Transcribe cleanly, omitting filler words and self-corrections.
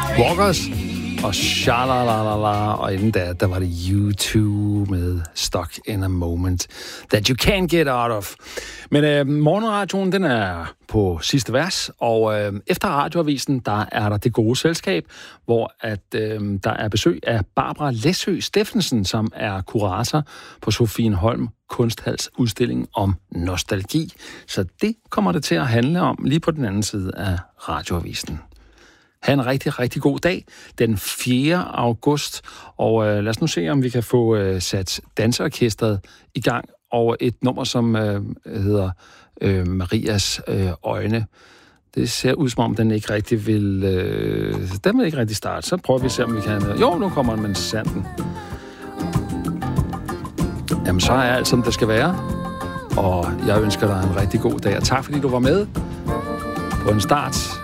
Walkers og Shalalala, og inden der var det U2 med Stuck in a Moment That You Can't Get Out Of. Men morgenradioen, den er på sidste vers, og efter radioavisen, der er der Det Gode Selskab, hvor der er besøg af Barbara Læsø Steffensen, som er kurator på Sofienholm Kunsthals udstilling om nostalgi. Så det kommer det til at handle om lige på den anden side af radioavisen. Ha' en rigtig, rigtig god dag den 4. august, og lad os nu se, om vi kan få sat danseorkestret i gang over et nummer, som hedder Marias øjne. Det ser ud som om, den ikke rigtig vil... den vil ikke rigtig starte. Så prøver vi at se, om vi kan... Jo, nu kommer den med sanden. Jamen, så er alt, som det skal være. Og jeg ønsker dig en rigtig god dag, og tak fordi du var med på en start